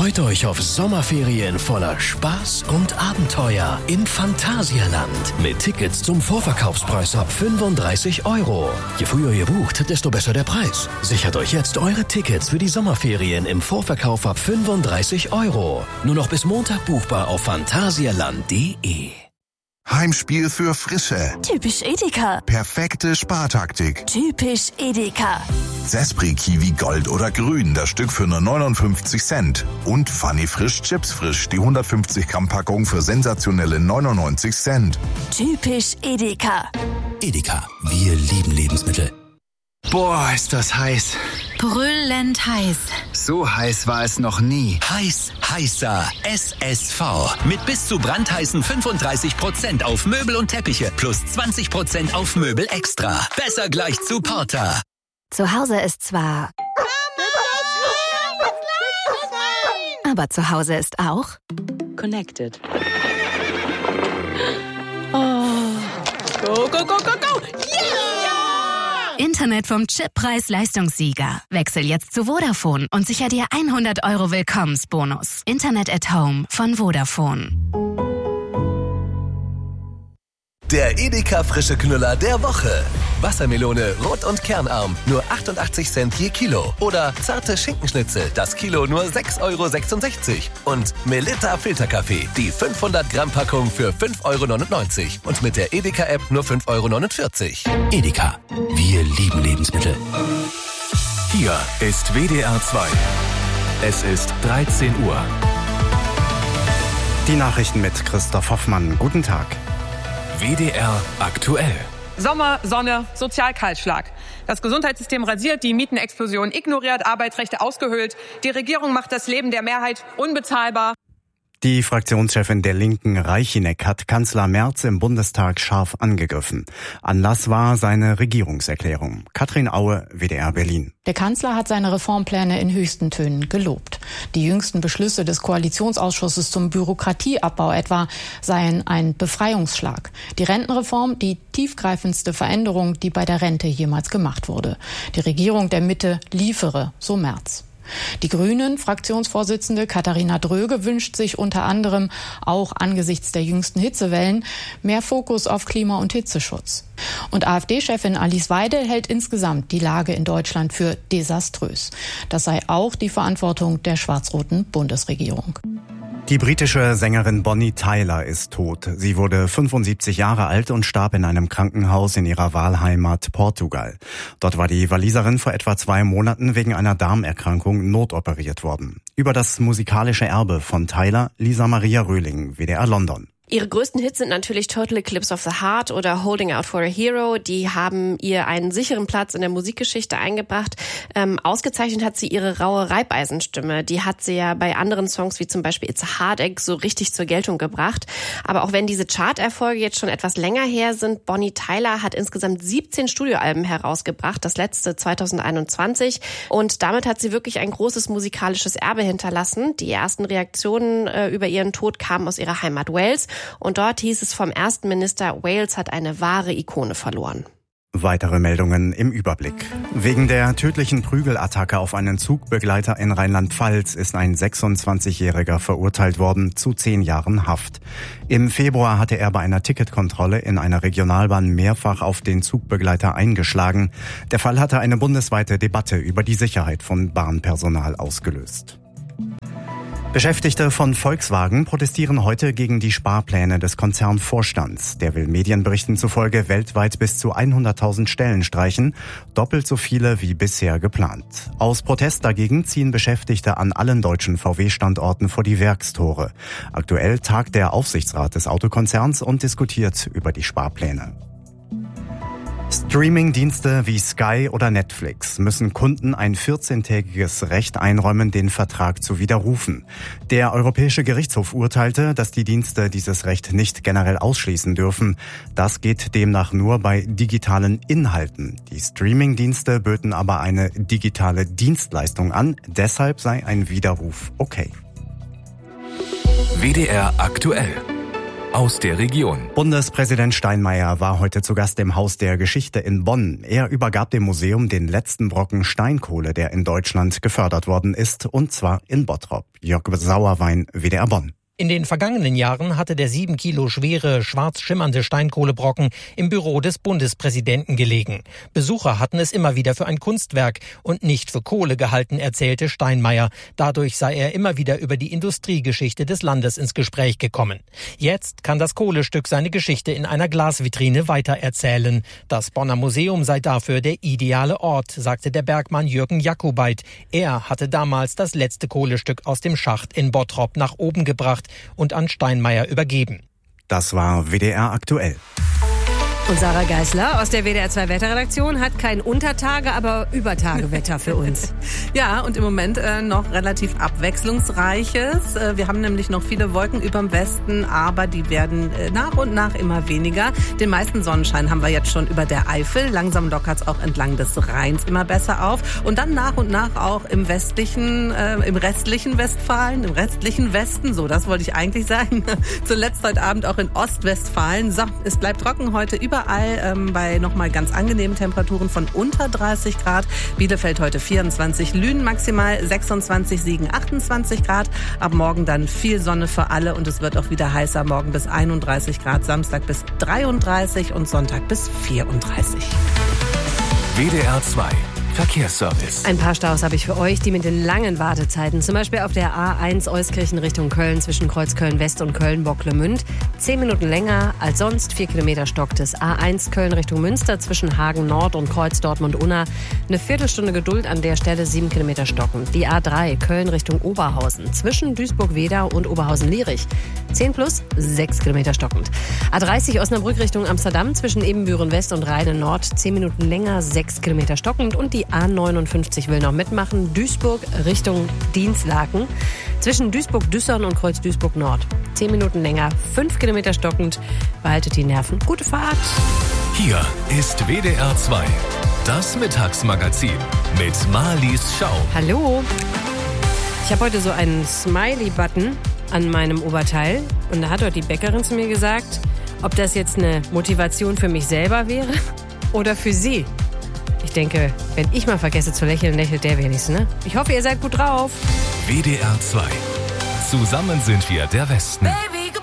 Freut euch auf Sommerferien voller Spaß und Abenteuer im Phantasialand mit Tickets zum Vorverkaufspreis ab 35 €. Je früher ihr bucht, desto besser der Preis. Sichert euch jetzt eure Tickets für die Sommerferien im Vorverkauf ab 35 €. Nur noch bis Montag buchbar auf phantasialand.de. Heimspiel für Frische. Typisch Edeka. Perfekte Spartaktik. Typisch Edeka. Zespri Kiwi Gold oder Grün, das Stück für nur 59 Cent. Und Funny Frisch Chips Frisch, die 150 Gramm Packung für sensationelle 99 Cent. Typisch Edeka. Edeka, wir lieben Lebensmittel. Boah, ist das heiß. Brüllend heiß. So heiß war es noch nie. Heißer SSV. Mit bis zu brandheißen 35% auf Möbel und Teppiche plus 20% auf Möbel extra. Besser gleich zu Porter. Zu Hause ist zwar... Aber zu Hause ist auch... Connected. Oh. Go, go, go, go, go! Yeah! Internet vom Chip-Preis-Leistungssieger. Wechsel jetzt zu Vodafone und sicher dir 100 € Willkommensbonus. Internet at Home von Vodafone. Der Edeka frische Knüller der Woche. Wassermelone rot und kernarm, nur 88 Cent je Kilo. Oder zarte Schinkenschnitzel, das Kilo nur 6,66 €. Und Melitta Filterkaffee, die 500 Gramm Packung für 5,99 €. Und mit der Edeka-App nur 5,49 €. Edeka, wir lieben Lebensmittel. Hier ist WDR 2. Es ist 13 Uhr. Die Nachrichten mit Christoph Hoffmann. Guten Tag. WDR aktuell. Sommer, Sonne, Sozialkahlschlag. Das Gesundheitssystem rasiert, die Mietenexplosion ignoriert, Arbeitsrechte ausgehöhlt. Die Regierung macht das Leben der Mehrheit unbezahlbar. Die Fraktionschefin der Linken, Reichinek, hat Kanzler Merz im Bundestag scharf angegriffen. Anlass war seine Regierungserklärung. Katrin Aue, WDR Berlin. Der Kanzler hat seine Reformpläne in höchsten Tönen gelobt. Die jüngsten Beschlüsse des Koalitionsausschusses zum Bürokratieabbau etwa seien ein Befreiungsschlag. Die Rentenreform, die tiefgreifendste Veränderung, die bei der Rente jemals gemacht wurde. Die Regierung der Mitte liefere, so Merz. Die Grünen-Fraktionsvorsitzende Katharina Dröge wünscht sich unter anderem auch angesichts der jüngsten Hitzewellen mehr Fokus auf Klima- und Hitzeschutz. Und AfD-Chefin Alice Weidel hält insgesamt die Lage in Deutschland für desaströs. Das sei auch die Verantwortung der schwarz-roten Bundesregierung. Die britische Sängerin Bonnie Tyler ist tot. Sie wurde 75 Jahre alt und starb in einem Krankenhaus in ihrer Wahlheimat Portugal. Dort war die Waliserin vor etwa 2 Monaten wegen einer Darmerkrankung notoperiert worden. Über das musikalische Erbe von Tyler, Lisa Maria Röhling, WDR London. Ihre größten Hits sind natürlich Total Eclipse of the Heart oder Holding Out for a Hero. Die haben ihr einen sicheren Platz in der Musikgeschichte eingebracht. Ausgezeichnet hat sie ihre raue Reibeisenstimme. Die hat sie ja bei anderen Songs wie zum Beispiel It's a Heartache so richtig zur Geltung gebracht. Aber auch wenn diese Charterfolge jetzt schon etwas länger her sind, Bonnie Tyler hat insgesamt 17 Studioalben herausgebracht, das letzte 2021. Und damit hat sie wirklich ein großes musikalisches Erbe hinterlassen. Die ersten Reaktionen über ihren Tod kamen aus ihrer Heimat Wales. Und dort hieß es vom ersten Minister, Wales hat eine wahre Ikone verloren. Weitere Meldungen im Überblick. Wegen der tödlichen Prügelattacke auf einen Zugbegleiter in Rheinland-Pfalz ist ein 26-Jähriger verurteilt worden zu 10 Jahren Haft. Im Februar hatte er bei einer Ticketkontrolle in einer Regionalbahn mehrfach auf den Zugbegleiter eingeschlagen. Der Fall hatte eine bundesweite Debatte über die Sicherheit von Bahnpersonal ausgelöst. Beschäftigte von Volkswagen protestieren heute gegen die Sparpläne des Konzernvorstands. Der will Medienberichten zufolge weltweit bis zu 100.000 Stellen streichen, doppelt so viele wie bisher geplant. Aus Protest dagegen ziehen Beschäftigte an allen deutschen VW-Standorten vor die Werkstore. Aktuell tagt der Aufsichtsrat des Autokonzerns und diskutiert über die Sparpläne. Streaming-Dienste wie Sky oder Netflix müssen Kunden ein 14-tägiges Recht einräumen, den Vertrag zu widerrufen. Der Europäische Gerichtshof urteilte, dass die Dienste dieses Recht nicht generell ausschließen dürfen. Das geht demnach nur bei digitalen Inhalten. Die Streaming-Dienste böten aber eine digitale Dienstleistung an. Deshalb sei ein Widerruf okay. WDR aktuell. aus der Region. Bundespräsident Steinmeier war heute zu Gast im Haus der Geschichte in Bonn. Er übergab dem Museum den letzten Brocken Steinkohle, der in Deutschland gefördert worden ist, und zwar in Bottrop. Jörg Sauerwein, WDR Bonn. In den vergangenen Jahren hatte der 7 Kilo schwere, schwarz schimmernde Steinkohlebrocken im Büro des Bundespräsidenten gelegen. Besucher hatten es immer wieder für ein Kunstwerk und nicht für Kohle gehalten, erzählte Steinmeier. Dadurch sei er immer wieder über die Industriegeschichte des Landes ins Gespräch gekommen. Jetzt kann das Kohlestück seine Geschichte in einer Glasvitrine weitererzählen. Das Bonner Museum sei dafür der ideale Ort, sagte der Bergmann Jürgen Jakubait. Er hatte damals das letzte Kohlestück aus dem Schacht in Bottrop nach oben gebracht und an Steinmeier übergeben. Das war WDR aktuell. Und Sarah Geisler aus der WDR 2 Wetterredaktion hat kein Untertage, aber Übertagewetter für uns. Ja, und im Moment noch relativ abwechslungsreiches. Wir haben nämlich noch viele Wolken überm Westen, aber die werden nach und nach immer weniger. Den meisten Sonnenschein haben wir jetzt schon über der Eifel. Langsam lockert es auch entlang des Rheins immer besser auf. Und dann nach und nach auch im restlichen Westfalen, im restlichen Westen. So, das wollte ich eigentlich sagen. Zuletzt heute Abend auch in Ostwestfalen. So, es bleibt trocken heute überall bei nochmal ganz angenehmen Temperaturen von unter 30 Grad. Bielefeld heute 24, Lünen maximal 26, Siegen 28 Grad. Ab morgen dann viel Sonne für alle und es wird auch wieder heißer. Morgen bis 31 Grad, Samstag bis 33 und Sonntag bis 34. WDR 2 Verkehrsservice. Ein paar Staus habe ich für euch, die mit den langen Wartezeiten. Zum Beispiel auf der A1 Euskirchen Richtung Köln zwischen Kreuz Köln-West und Köln-Bocklemünd. 10 Minuten länger als sonst. 4 Kilometer Stock des A1 Köln Richtung Münster zwischen Hagen Nord und Kreuz Dortmund-Unna. Eine Viertelstunde Geduld an der Stelle, 7 Kilometer stockend. Die A3 Köln Richtung Oberhausen zwischen Duisburg-Wedau und Oberhausen-Lierich. 10 plus, 6 Kilometer stockend. A30 Osnabrück Richtung Amsterdam zwischen Ebenbüren-West und Rheine-Nord. 10 Minuten länger, 6 Kilometer stockend. Und die A59 will noch mitmachen. Duisburg Richtung Dinslaken. Zwischen Duisburg-Düssern und Kreuz Duisburg-Nord. 10 Minuten länger, 5 Kilometer stockend. Behaltet die Nerven. Gute Fahrt. Hier ist WDR 2. Das Mittagsmagazin mit Marlies Schau. Hallo. Ich habe heute so einen Smiley-Button an meinem Oberteil. Und da hat heute die Bäckerin zu mir gesagt, ob das jetzt eine Motivation für mich selber wäre oder für sie. Ich denke, wenn ich mal vergesse zu lächeln, lächelt der wenigstens, ne? Ich hoffe, ihr seid gut drauf. WDR 2. Zusammen sind wir der Westen. Baby.